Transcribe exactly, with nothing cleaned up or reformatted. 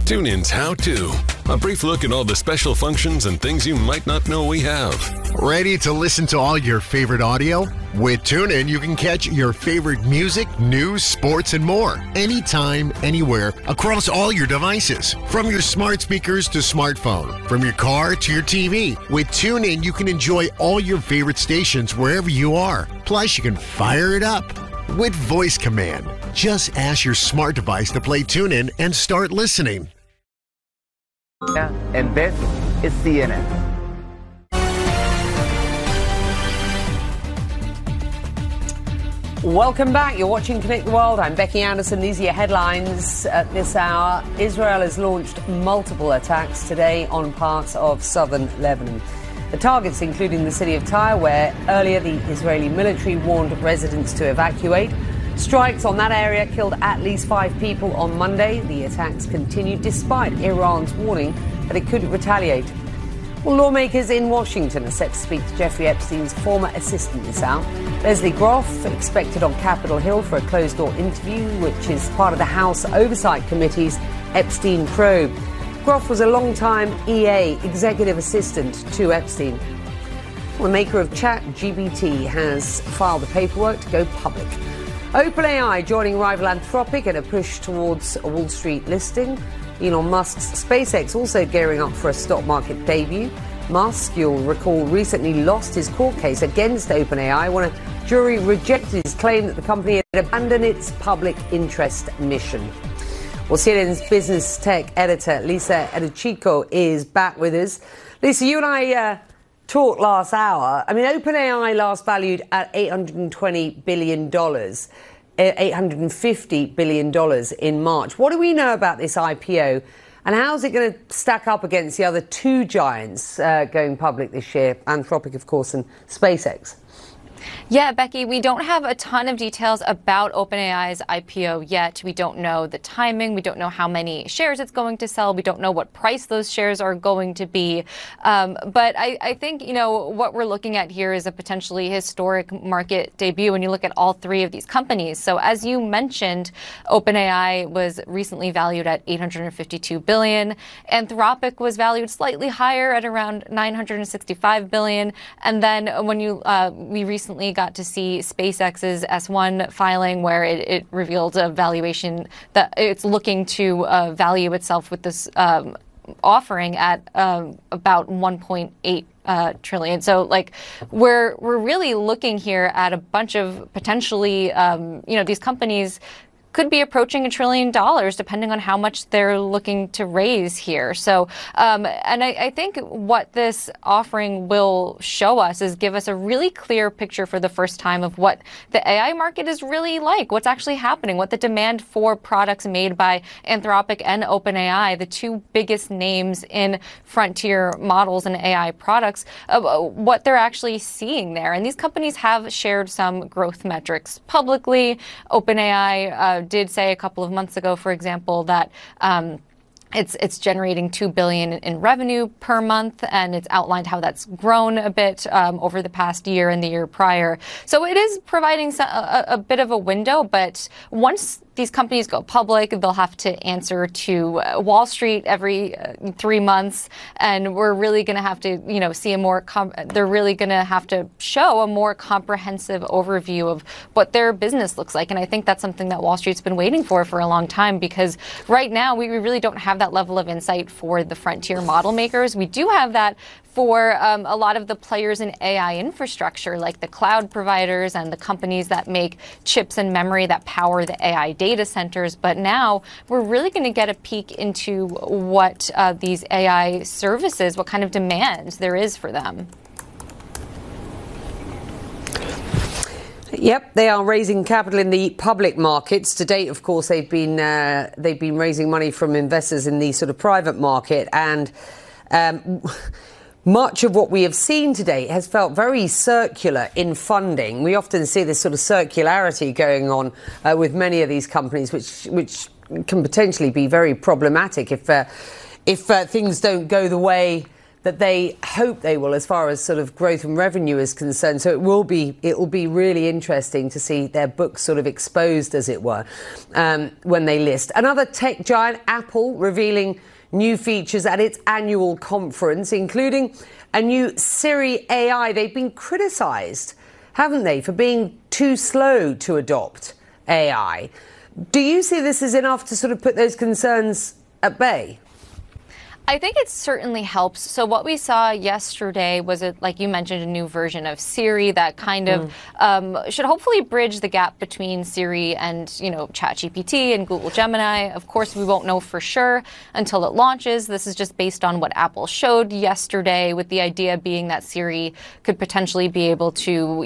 TuneIn's How To. A brief look at all the special functions and things you might not know we have. Ready to listen to all your favorite audio? With TuneIn, you can catch your favorite music, news, sports, and more. Anytime, anywhere, across all your devices. From your smart speakers to smartphone. From your car to your T V. With TuneIn, you can enjoy all your favorite stations wherever you are. Plus, you can fire it up with voice command. Just ask your smart device to play TuneIn and start listening. And this is C N N. Welcome back. You're watching Connect the World. I'm Becky Anderson. These are your headlines at this hour. Israel has launched multiple attacks today on parts of southern Lebanon. The targets including the city of Tyre, where earlier the Israeli military warned residents to evacuate. Strikes on that area killed at least five people on Monday. The attacks continued despite Iran's warning that it could retaliate. Well, lawmakers in Washington are set to speak to Jeffrey Epstein's former assistant this hour. Leslie Groff expected on Capitol Hill for a closed-door interview, which is part of the House Oversight Committee's Epstein probe. Groff was a long-time E A executive assistant to Epstein. The maker of ChatGPT has filed the paperwork to go public. OpenAI joining rival Anthropic in a push towards a Wall Street listing. Elon Musk's SpaceX also gearing up for a stock market debut. Musk, you'll recall, recently lost his court case against OpenAI when a jury rejected his claim that the company had abandoned its public interest mission. Well, C N N's business tech editor Lisa Educhico is back with us. Lisa, you and I uh, talked last hour. I mean, OpenAI last valued at eight hundred twenty billion dollars, eight hundred fifty billion dollars in March. What do we know about this I P O, and how's it going to stack up against the other two giants uh, going public this year, Anthropic, of course, and SpaceX? Yeah, Becky, we don't have a ton of details about OpenAI's I P O yet. We don't know the timing. We don't know how many shares it's going to sell. We don't know what price those shares are going to be. Um, but I, I think, you know, what we're looking at here is a potentially historic market debut when you look at all three of these companies. So as you mentioned, OpenAI was recently valued at eight hundred fifty-two billion dollars. Anthropic was valued slightly higher at around nine hundred sixty-five billion dollars. And then when you uh, we recently got to see SpaceX's S one filing where it, it revealed a valuation that it's looking to uh, value itself with this um, offering at um, about one point eight uh, trillion. So, like, we're we're really looking here at a bunch of potentially, um, you know, these companies could be approaching a trillion dollars depending on how much they're looking to raise here. So, um, and I, I think what this offering will show us is give us a really clear picture for the first time of what the A I market is really like, what's actually happening, what the demand for products made by Anthropic and OpenAI, the two biggest names in frontier models and A I products, uh, what they're actually seeing there. And these companies have shared some growth metrics publicly. OpenAI uh, did say a couple of months ago, for example, that um, It's it's generating two billion dollars in revenue per month, and it's outlined how that's grown a bit um, over the past year and the year prior. So it is providing a, a bit of a window, but once these companies go public, they'll have to answer to Wall Street every uh, three months, and we're really going to have to, you know, see a more. Com- they're really going to have to show a more comprehensive overview of what their business looks like, and I think that's something that Wall Street's been waiting for for a long time, because right now we really don't have that level of insight for the frontier model makers. We do have that for um, a lot of the players in A I infrastructure, like the cloud providers and the companies that make chips and memory that power the A I data centers. But now we're really going to get a peek into what uh, these A I services, what kind of demand there is for them. Yep, they are raising capital in the public markets. To date, of course, they've been uh, they've been raising money from investors in the sort of private market, and um, much of what we have seen today has felt very circular in funding. We often see this sort of circularity going on uh, with many of these companies, which which can potentially be very problematic if uh, if uh, things don't go the way that they hope they will, as far as sort of growth and revenue is concerned. So it will be it will be really interesting to see their books sort of exposed, as it were, um, when they list. Another tech giant, Apple, revealing new features at its annual conference, including a new Siri A I. They've been criticised, haven't they, for being too slow to adopt A I. Do you see this as enough to sort of put those concerns at bay? I think it certainly helps. So what we saw yesterday was, a, like you mentioned, a new version of Siri that kind of mm. um, should hopefully bridge the gap between Siri and, you know, ChatGPT and Google Gemini. Of course, we won't know for sure until it launches. This is just based on what Apple showed yesterday, with the idea being that Siri could potentially be able to